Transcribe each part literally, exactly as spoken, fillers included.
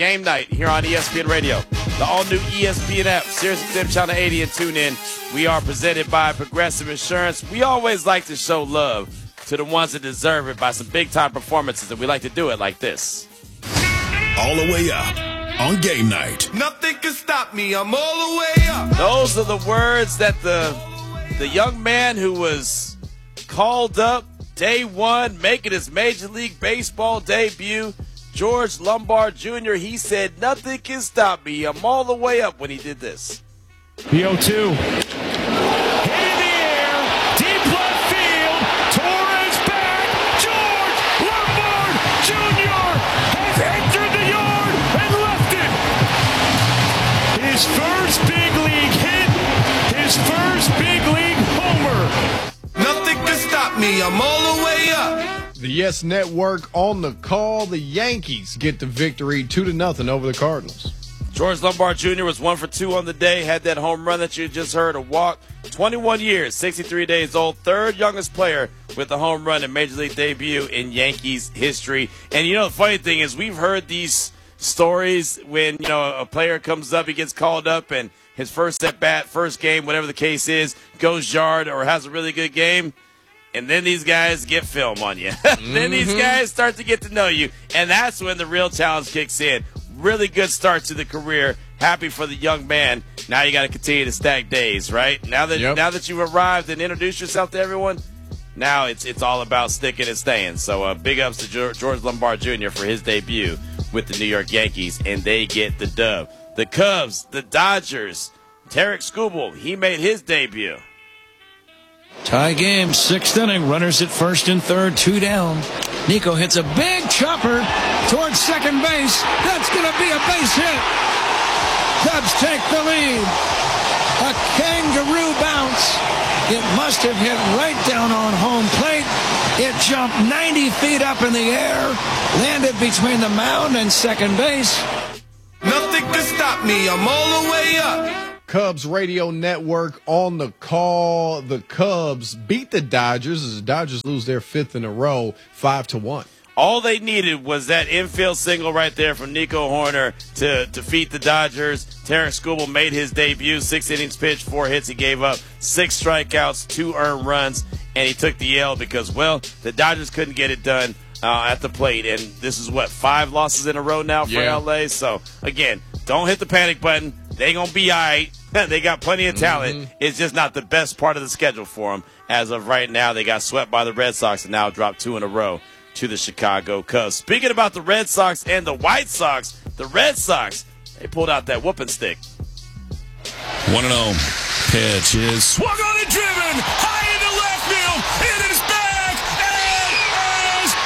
Game night here on E S P N Radio, the all-new E S P N app, SiriusXM Channel eighty, and tune in. We are presented by Progressive Insurance. We always like to show love to the ones that deserve it by some big-time performances, and we like to do it like this. All the way up on game night. Nothing can stop me. I'm all the way up. Those are the words that the the young man who was called up day one, making his Major League Baseball debut, George Lombard Junior, he said, nothing can stop me. I'm all the way up when he did this. The oh two. Hit in the air. Deep left field. Torres back. George Lombard Junior has entered the yard and left it. His first big league hit. His first big league homer. Nothing can stop me. I'm all the way up. The Yes Network on the call. The Yankees get the victory two to nothing over the Cardinals. George Lombard Junior was one for two on the day, had that home run that you just heard, a walk. twenty-one years, sixty-three days old, third youngest player with a home run in Major League debut in Yankees history. And, you know, the funny thing is we've heard these stories when, you know, a player comes up, he gets called up, and his first at-bat, first game, whatever the case is, goes yard or has a really good game. And then these guys get film on you. mm-hmm. Then these guys start to get to know you. And that's when the real challenge kicks in. Really good start to the career. Happy for the young man. Now you got to continue to stack days, right? Now that yep. now that you've arrived and introduced yourself to everyone, now it's it's all about sticking and staying. So uh, big ups to George Lombard Junior for his debut with the New York Yankees, and they get the dub. The Cubs, the Dodgers, Tarek Skubal, he made his debut. Tie game, sixth inning. Runners at first and third, two down. Nico hits a big chopper towards second base. That's going to be a base hit. Cubs take the lead. A kangaroo bounce. It must have hit right down on home plate. It jumped ninety feet up in the air, landed between the mound and second base. Nothing can stop me. I'm all the way up. Cubs Radio Network on the call. The Cubs beat the Dodgers as the Dodgers lose their fifth in a row, five to one. All they needed was that infield single right there from Nico Hoerner to defeat the Dodgers. Tarek Skubal made his debut, six innings pitched, four hits. He gave up six strikeouts, two earned runs, and he took the L because, well, the Dodgers couldn't get it done uh, at the plate. And this is, what, five losses in a row now for yeah. L A? So, again, don't hit the panic button. They gonna be all right. They got plenty of talent. Mm-hmm. It's just not the best part of the schedule for them. As of right now, they got swept by the Red Sox and now dropped two in a row to the Chicago Cubs. Speaking about the Red Sox and the White Sox, the Red Sox, they pulled out that whooping stick. one and oh. Pitch is swung on and driven high into left field. It is back. It is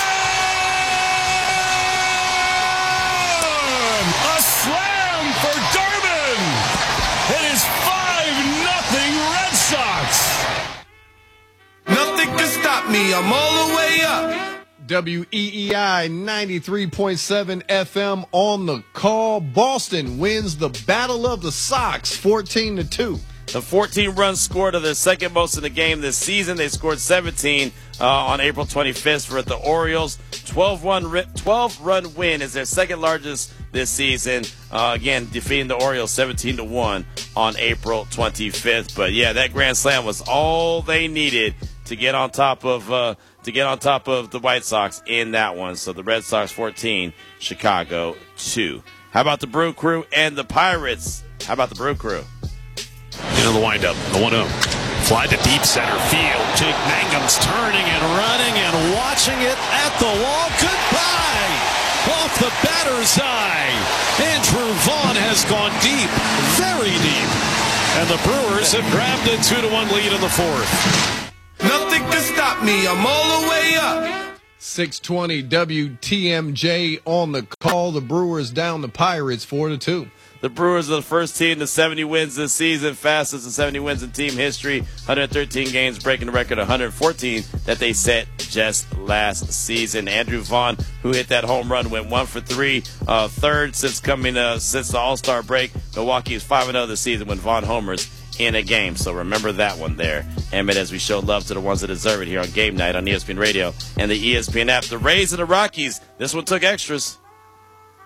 gone. A slam for Darvin. It is five nothing Red Sox. Nothing can stop me. I'm all the way up. W E E I ninety-three point seven F M on the call. Boston wins the Battle of the Sox fourteen to two. The fourteen runs scored are their second most in the game this season. They scored seventeen uh, on April twenty-fifth for the Orioles. twelve run win is their second largest this season. Uh, again, defeating the Orioles seventeen to one on April twenty-fifth. But yeah, that grand slam was all they needed to get on top of uh, to get on top of the White Sox in that one. So the Red Sox fourteen, Chicago two. How about the Brew Crew and the Pirates? How about the Brew Crew? Into the windup, the one oh. Fly to deep center field. Jake Mangum's turning and running and watching it at the wall. Goodbye! Off the batter's eye. Andrew Vaughn has gone deep, very deep. And the Brewers have grabbed a two to one lead in the fourth. Nothing can stop me. I'm all the way up. six twenty W T M J on the call. The Brewers down the Pirates four to two. The Brewers are the first team to seventy wins this season, fastest in seventy wins in team history, one hundred thirteen games, breaking the record one hundred fourteen that they set just last season. Andrew Vaughn, who hit that home run, went one for three, uh, third since coming uh, since the All-Star break. Milwaukee is five and oh this season when Vaughn homers in a game, so remember that one there. Emmett, as we show love to the ones that deserve it here on Game Night on E S P N Radio and the E S P N app. The Rays and the Rockies, this one took extras.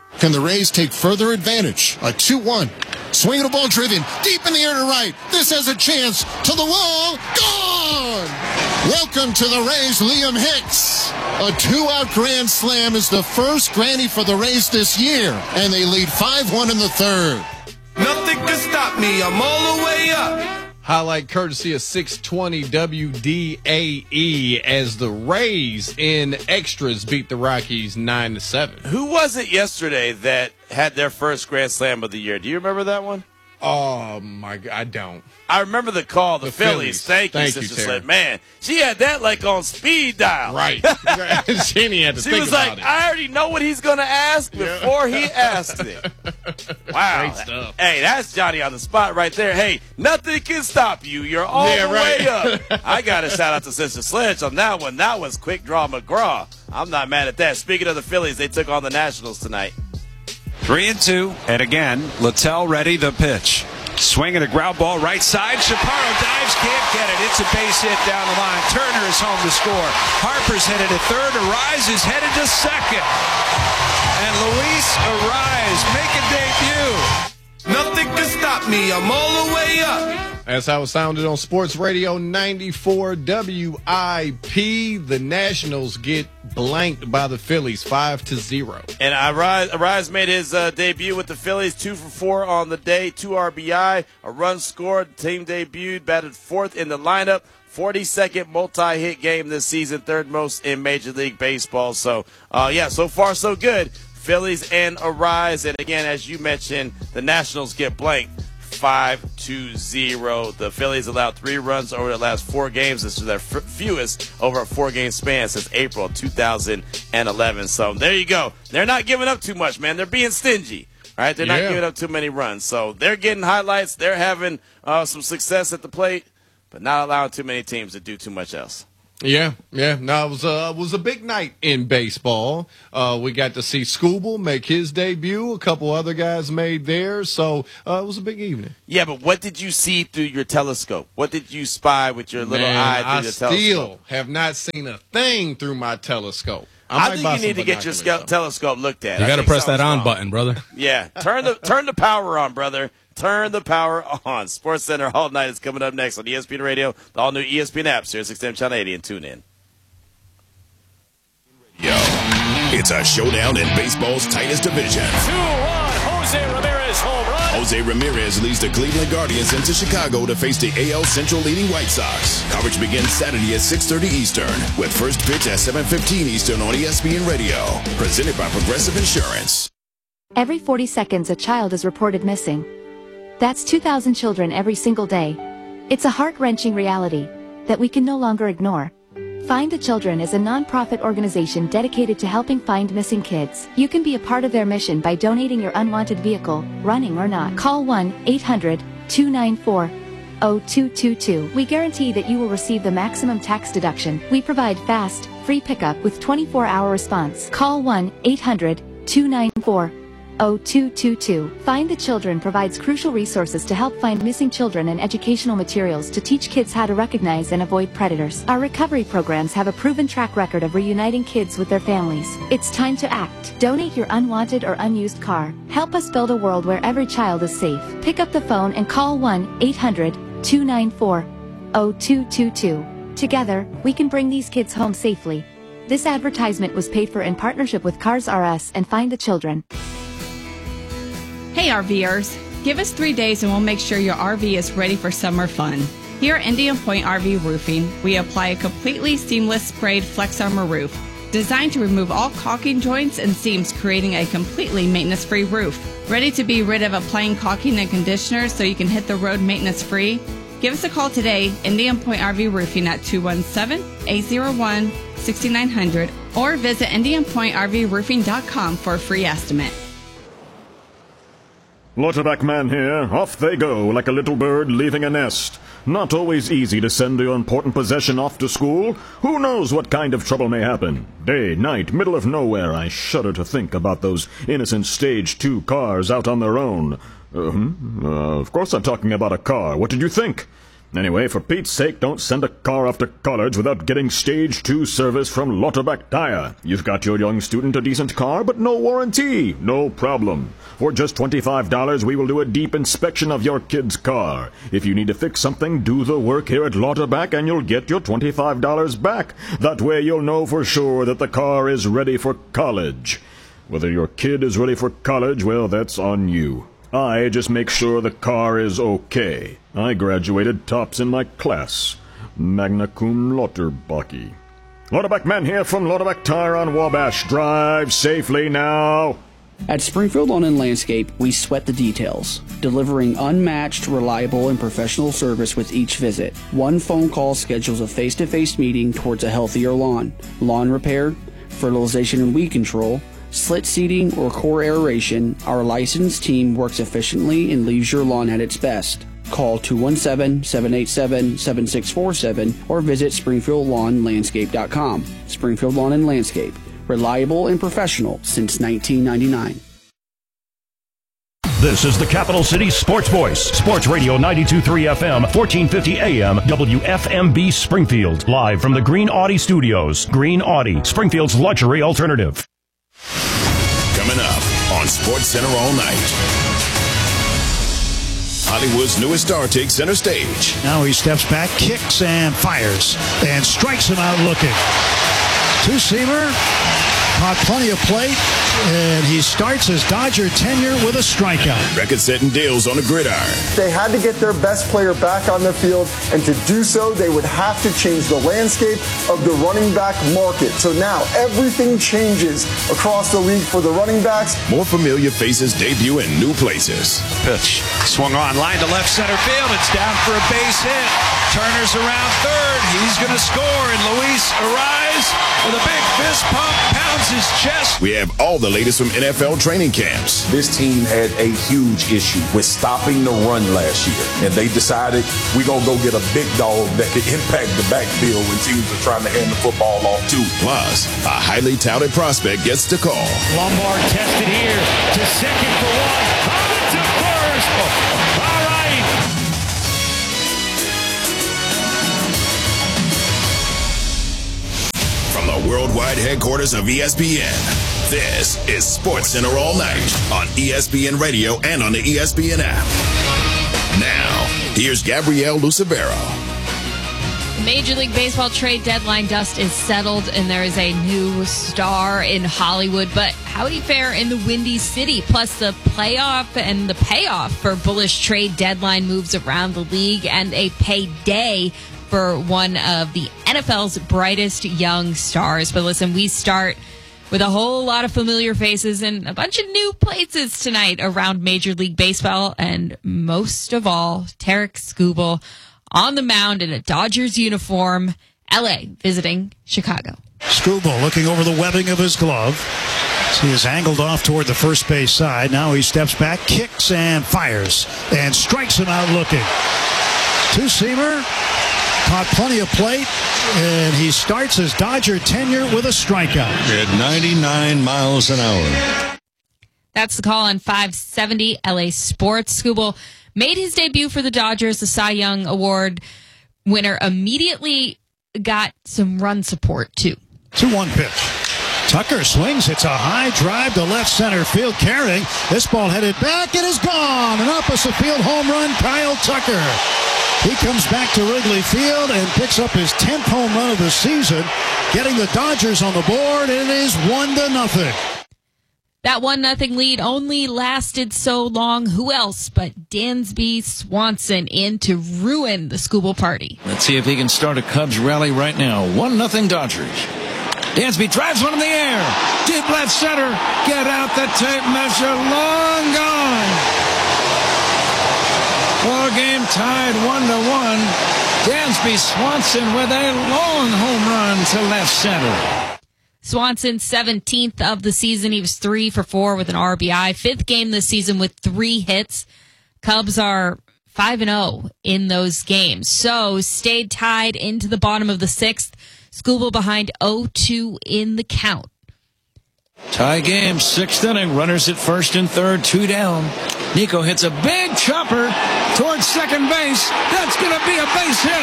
Can the Rays take further advantage? A two one. Swinging a ball driven deep in the air to right. This has a chance to the wall. Gone! Welcome to the Rays, Liam Hicks. A two-out grand slam is the first granny for the Rays this year, and they lead five one in the third. Nothing can stop me. I'm all the way up. Highlight courtesy of six twenty W D A E as the Rays in extras beat the Rockies nine to seven. Who was it yesterday that had their first Grand Slam of the year? Do you remember that one? Oh, my God, I don't. I remember the call, the, The Phillies. Phillies. Thank you, Thank Sister you, Tara. Sled. Man, she had that like on speed dial. Right. She ain't had to She think was about like, it. I already know what he's going to ask before he asked it. Wow. Great stuff. Hey, that's Johnny on the spot right there. Hey, nothing can stop you. You're all Yeah, the right. way up. I got to shout out to Sister Sledge on that one. That was quick draw McGraw. I'm not mad at that. Speaking of the Phillies, they took on the Nationals tonight. Three and two, and again, Littell ready the pitch. Swinging a ground ball right side. Chaparro dives, can't get it. It's a base hit down the line. Turner is home to score. Harper's headed to third. Arise is headed to second. And Luis Arise make a debut. Nothing can stop me. I'm all the way up. That's how it sounded on Sports Radio ninety-four W I P. The Nationals get blanked by the Phillies five to zero. And Arise, Arise made his uh, debut with the Phillies, two for four on the day, two R B I, a run scored. Team debuted, batted fourth in the lineup. forty-second multi-hit game this season, third most in Major League Baseball. So, uh, yeah, so far so good. Phillies and Arise, and again, as you mentioned, the Nationals get blanked five to zero. The Phillies allowed three runs over the last four games. This is their f- fewest over a four-game span since April of two thousand eleven. So there you go. They're not giving up too much, man. They're being stingy. All right, they're Yeah. not giving up too many runs. So they're getting highlights. They're having uh, some success at the plate, but not allowing too many teams to do too much else. Yeah, yeah. No, it was a, it was a big night in baseball. Uh, we got to see Scooble make his debut. A couple other guys made theirs. So uh, it was a big evening. Yeah, but what did you see through your telescope? What did you spy with your little Man, eye through I the still telescope? have not seen a thing through my telescope. I, might think buy you some need to get your binoculars, scope, though. telescope looked at. You I got to think press that something's on wrong. button, brother. Yeah, turn the turn the power on, brother. Turn the power on. Sports Center All Night is coming up next on E S P N Radio, the all new E S P N app, Sirius six ten Channel eighty, and tune in. Yo, it's a showdown in baseball's tightest division. two one, Jose Ramirez home run. Jose Ramirez leads the Cleveland Guardians into Chicago to face the A L Central leading White Sox. Coverage begins Saturday at six thirty Eastern, with first pitch at seven fifteen Eastern on E S P N Radio. Presented by Progressive Insurance. Every forty seconds, a child is reported missing. That's two thousand children every single day. It's a heart-wrenching reality that we can no longer ignore. Find the Children is a non-profit organization dedicated to helping find missing kids. You can be a part of their mission by donating your unwanted vehicle, running or not. Call one eight hundred two nine four zero two two two. We guarantee that you will receive the maximum tax deduction. We provide fast, free pickup with twenty-four hour response. Call one eight hundred two nine four zero two two two. Find the Children provides crucial resources to help find missing children and educational materials to teach kids how to recognize and avoid predators. Our recovery programs have a proven track record of reuniting kids with their families. It's time to act. Donate your unwanted or unused car. Help us build a world where every child is safe. Pick up the phone and call one eight hundred two nine four zero two two two. Together, we can bring these kids home safely. This advertisement was paid for in partnership with Cars R Us and Find the Children. Hey RVers, give us three days and we'll make sure your R V is ready for summer fun. Here at Indian Point R V Roofing, we apply a completely seamless sprayed Flex Armor roof, designed to remove all caulking joints and seams, creating a completely maintenance-free roof. Ready to be rid of applying caulking and conditioner so you can hit the road maintenance-free? Give us a call today, Indian Point R V Roofing at two one seven, eight zero one, six nine zero zero, or visit indian point r v roofing dot com for a free estimate. Lauterbach man here. Off they go, like a little bird leaving a nest. Not always easy to send your important possession off to school. Who knows what kind of trouble may happen? Day, night, middle of nowhere. I shudder to think about those innocent Stage two cars out on their own. Uh, uh, of course I'm talking about a car. What did you think? Anyway, for Pete's sake, don't send a car off to college without getting stage two service from Lauterbach Tire. You've got your young student a decent car, but no warranty. No problem. For just twenty-five dollars, we will do a deep inspection of your kid's car. If you need to fix something, do the work here at Lauterbach and you'll get your twenty-five dollars back. That way you'll know for sure that the car is ready for college. Whether your kid is ready for college, well, that's on you. I just make sure the car is okay. I graduated tops in my class. Magna cum Lauterbach. Lauterbach men here from Lauterbach Tire on Wabash. Drive safely now. At Springfield Lawn and Landscape, we sweat the details, delivering unmatched, reliable, and professional service with each visit. One phone call schedules a face-to-face meeting towards a healthier lawn. Lawn repair, fertilization and weed control, slit seeding, or core aeration, our licensed team works efficiently and leaves your lawn at its best. Call two one seven, seven eight seven, seven six four seven or visit springfield lawn landscape dot com. Springfield Lawn and Landscape, reliable and professional since nineteen ninety-nine. This is the Capital City Sports Voice, Sports Radio ninety-two point three F M, fourteen fifty A M, W F M B Springfield, live from the Green Audi Studios. Green Audi, Springfield's luxury alternative. Coming up on Sports Center all night. Hollywood's newest star takes center stage. Now he steps back, kicks and fires, and strikes him out looking. Two-seamer, caught plenty of plate, and he starts his Dodger tenure with a strikeout. Record-setting deals on the gridiron. They had to get their best player back on the field, and to do so, they would have to change the landscape of the running back market. So now everything changes across the league for the running backs. More familiar faces debut in new places. Pitch swung on, line to left center field. It's down for a base hit. Turner's around third. He's going to score, and Luis arrives with a big fist pump, pounds his chest. We have all the latest from N F L training camps. This team had a huge issue with stopping the run last year, and they decided we're going to go get a big dog that could impact the backfield when teams are trying to hand the football off to. Plus, a highly touted prospect gets the call. Lombard tested here to second for one. On to first. All right. From the worldwide headquarters of E S P N, this is Sports Center all night on E S P N Radio and on the E S P N app. Now, here's Gabrielle Lucevero. Major League Baseball trade deadline dust is settled, and there is a new star in Hollywood. But how would he fare in the Windy City? Plus the playoff and the payoff for bullish trade deadline moves around the league, and a payday for one of the N F L's brightest young stars. But listen, we start with a whole lot of familiar faces and a bunch of new places tonight around Major League Baseball, and most of all, Tarik Skubal on the mound in a Dodgers uniform, L A visiting Chicago. Skubal looking over the webbing of his glove. He is angled off toward the first base side. Now he steps back, kicks and fires, and strikes him out looking. Two-seamer, caught plenty of plate, and he starts his Dodger tenure with a strikeout. At ninety-nine miles an hour. That's the call on five seventy L A Sports. Skubal made his debut for the Dodgers, the Cy Young Award winner. Immediately got some run support, too. two one pitch. Tucker swings. It's a high drive to left center field. Carrying. This ball headed back. It is gone. An opposite field home run, Kyle Tucker. He comes back to Wrigley Field and picks up his tenth home run of the season, getting the Dodgers on the board. It is one to nothing. That one nothing lead only lasted so long. Who else but Dansby Swanson in to ruin the Skubal party? Let's see if he can start a Cubs rally right now. one nothing Dodgers. Dansby drives one in the air. Deep left center. Get out the tape measure. Long gone. Ball game tied one to one. Dansby Swanson with a long home run to left center. Swanson's seventeenth of the season. He was three for four with an R B I. Fifth game this season with three hits. Cubs are five and oh in those games. So stayed tied into the bottom of the sixth. Skubal behind oh two in the count. Tie game, sixth inning. Runners at first and third, two down. Nico hits a big chopper towards second base. That's going to be a base hit.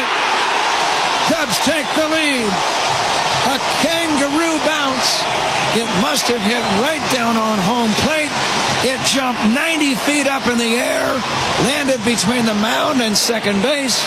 Cubs take the lead. A kangaroo bounce. It must have hit right down on home plate. It jumped ninety feet up in the air, landed between the mound and second base.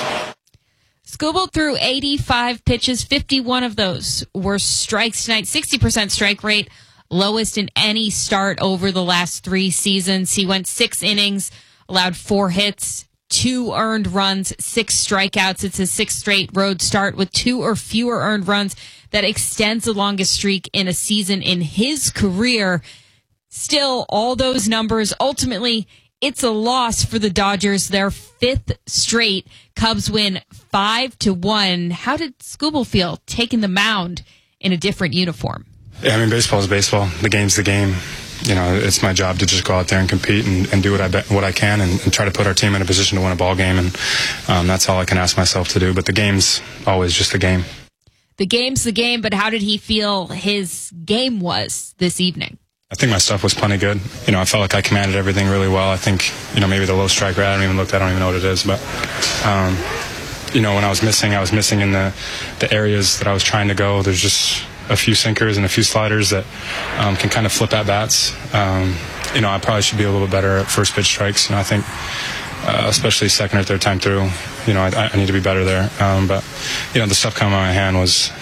Skubal threw eighty-five pitches. fifty-one of those were strikes tonight. sixty percent strike rate, lowest in any start over the last three seasons. He went six innings, allowed four hits, two earned runs, six strikeouts. It's his sixth straight road start with two or fewer earned runs. That extends the longest streak in a season in his career. Still, all those numbers, ultimately, it's a loss for the Dodgers. Their fifth straight. Cubs win five to one. How did Skubal feel taking the mound in a different uniform? Yeah, I mean, baseball is baseball. The game's the game. You know, it's my job to just go out there and compete and, and do what I be, what I can and, and try to put our team in a position to win a ball game. And um, that's all I can ask myself to do. But the game's always just a game. The game's the game, but how did he feel his game was this evening? I think my stuff was plenty good. You know, I felt like I commanded everything really well. I think, you know, maybe the low strike rate, I don't even look, I don't even know what it is. But, um, you know, when I was missing, I was missing in the, the areas that I was trying to go. There's just a few sinkers and a few sliders that um, can kind of flip at bats. Um, you know, I probably should be a little bit better at first pitch strikes. You know, I think, uh, especially second or third time through, you know, I, I need to be better there. Um, but, you know, the stuff coming out of my hand was,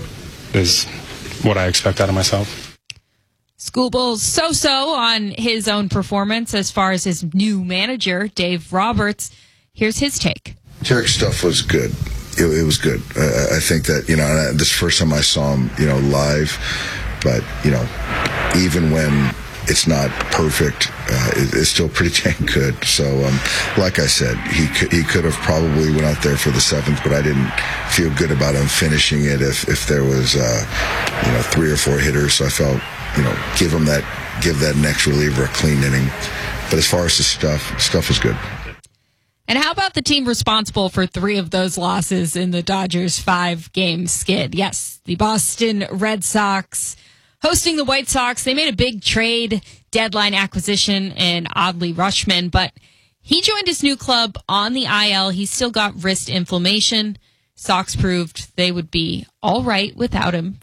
is what I expect out of myself. Skubal's so-so on his own performance as far as his new manager, Dave Roberts. Here's his take. Tarek's stuff was good. It, it was good. Uh, I think that, you know, this is the first time I saw him, you know, live. But, you know, even when it's not perfect, uh, it, it's still pretty dang good. So, um, like I said, he could, he could have probably went out there for the seventh, but I didn't feel good about him finishing it if, if there was, uh, you know, three or four hitters. So I felt, you know, give him that, give that next reliever a clean inning. But as far as the stuff, stuff was good. And how about the team responsible for three of those losses in the Dodgers' five-game skid? Yes, the Boston Red Sox hosting the White Sox. They made a big trade deadline acquisition in Adley Rutschman, but he joined his new club on the I L. He's still got wrist inflammation. Sox proved they would be all right without him